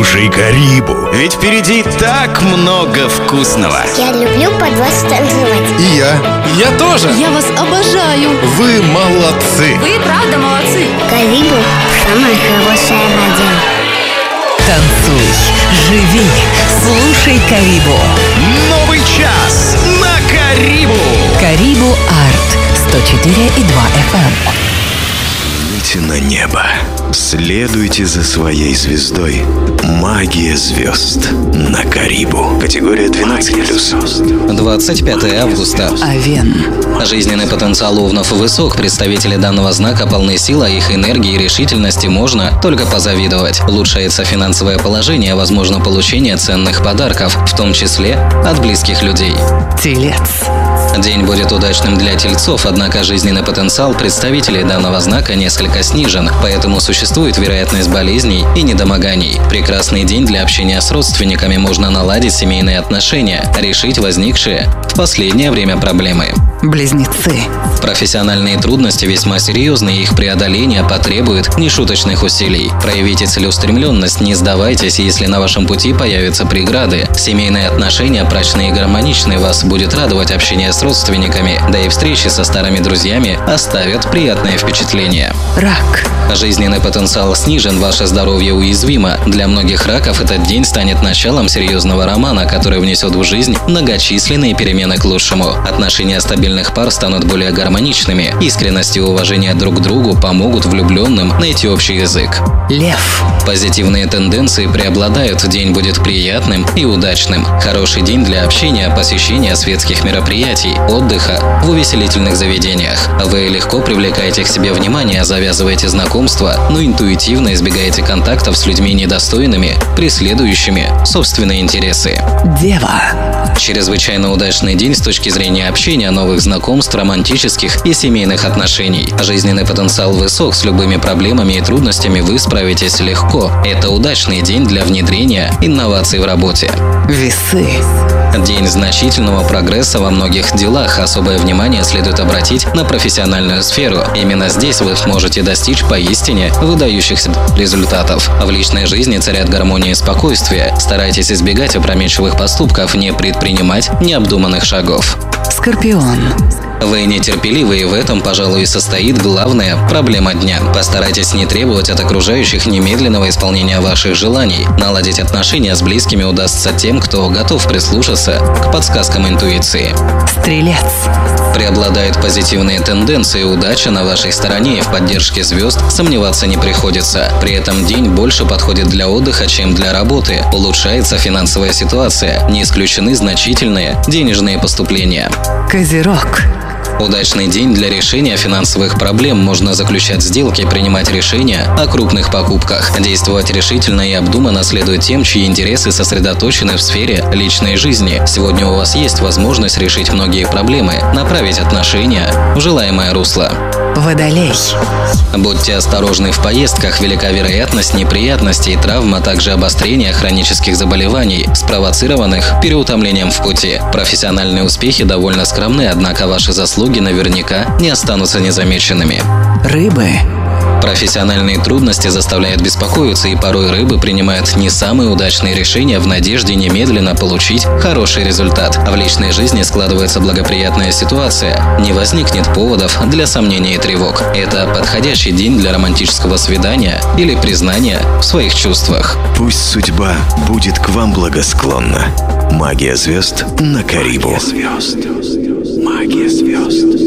Слушай Карибу, ведь впереди так много вкусного. Я люблю под вас танцевать. И я тоже. Я вас обожаю. Вы молодцы. Вы правда молодцы. Карибу – самая хорошая радио. Танцуй, живи, слушай Карибу. Новый час на Карибу. Карибу Арт 104,2 FM. Взгляните на небо. Следуйте за своей звездой. Магия звезд на Карибу. Категория 12+. 25 августа. Овен. Жизненный потенциал овнов высок. Представители данного знака полны сил, а их энергии и решительности можно только позавидовать. Улучшается финансовое положение, возможно получение ценных подарков, в том числе от близких людей. Телец. День будет удачным для тельцов, однако жизненный потенциал представителей данного знака несколько снижен, поэтому существует вероятность болезней и недомоганий. Прекрасный день для общения с родственниками, можно наладить семейные отношения, решить возникшие в последнее время проблемы. Близнецы. Профессиональные трудности весьма серьезны, и их преодоление потребует нешуточных усилий. Проявите целеустремленность, не сдавайтесь, если на вашем пути появятся преграды. Семейные отношения прочные и гармоничные, вас будет радовать общение с родственниками, да и встречи со старыми друзьями оставят приятное впечатление. Рак. Жизненный потенциал снижен, ваше здоровье уязвимо. Для многих раков этот день станет началом серьезного романа, который внесет в жизнь многочисленные перемены к лучшему. Отношения стабильных пар станут более гармоничными. Искренность и уважение друг к другу помогут влюбленным найти общий язык. Лев. Позитивные тенденции преобладают, день будет приятным и удачным. Хороший день для общения, посещения светских мероприятий, отдыха в увеселительных заведениях. Вы легко привлекаете к себе внимание, завязываете знакомства, но интуитивно избегаете контактов с людьми недостойными, преследующими собственные интересы. Дева. Чрезвычайно удачный день с точки зрения общения, новых знакомств, романтических и семейных отношений. Жизненный потенциал высок, с любыми проблемами и трудностями вы справитесь легко. Это удачный день для внедрения инноваций в работе. Весы. День значительного прогресса во многих делах. Особое внимание следует обратить на профессиональную сферу. Именно здесь вы сможете достичь поистине выдающихся результатов. В личной жизни царят гармония и спокойствие. Старайтесь избегать опрометчивых поступков, не предпринимать необдуманных шагов. Скорпион. Вы нетерпеливы, и в этом, пожалуй, и состоит главная проблема дня. Постарайтесь не требовать от окружающих немедленного исполнения ваших желаний. Наладить отношения с близкими удастся тем, кто готов прислушаться к подсказкам интуиции. Стрелец. Преобладают позитивные тенденции, удача на вашей стороне, и в поддержке звезд сомневаться не приходится. При этом день больше подходит для отдыха, чем для работы. Улучшается финансовая ситуация, не исключены значительные денежные поступления. Козерог. Удачный день для решения финансовых проблем. Можно заключать сделки, принимать решения о крупных покупках. Действовать решительно и обдуманно следует тем, чьи интересы сосредоточены в сфере личной жизни. Сегодня у вас есть возможность решить многие проблемы, направить отношения в желаемое русло. Водолей. Будьте осторожны в поездках, велика вероятность неприятностей, травм, а также обострения хронических заболеваний, спровоцированных переутомлением в пути. Профессиональные успехи довольно скромны, однако ваши заслуги наверняка не останутся незамеченными. Рыбы. Профессиональные трудности заставляют беспокоиться, и порой рыбы принимают не самые удачные решения в надежде немедленно получить хороший результат. В личной жизни складывается благоприятная ситуация, не возникнет поводов для сомнений и тревог. Это подходящий день для романтического свидания или признания в своих чувствах. Пусть судьба будет к вам благосклонна. Магия звезд на Карибу. Магия звезд.